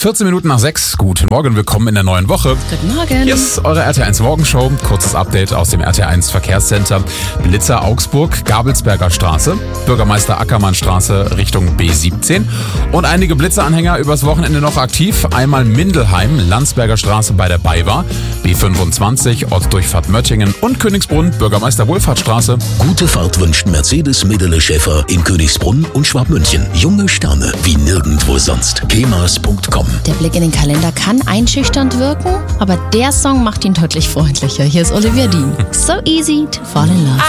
14 Minuten nach 6. Guten Morgen, willkommen in der neuen Woche. Guten Morgen. Hier ist eure RT1 Morgenshow. Kurzes Update aus dem RT1 Verkehrscenter. Blitzer Augsburg, Gabelsberger Straße, Bürgermeister Ackermann Straße Richtung B17. Und einige Blitzeranhänger übers Wochenende noch aktiv. Einmal Mindelheim, Landsberger Straße bei der BayWa, B25, Ortsdurchfahrt Möttingen und Königsbrunn, Bürgermeister Wohlfahrtsstraße. Gute Fahrt wünscht Mercedes-Medele-Schäfer in Königsbrunn und Schwabmünchen. Junge Sterne wie nirgendwo sonst. kemas.com. Der Blick in den Kalender kann einschüchternd wirken, aber der Song macht ihn deutlich freundlicher. Hier ist Olivia Dean. So easy to fall in love.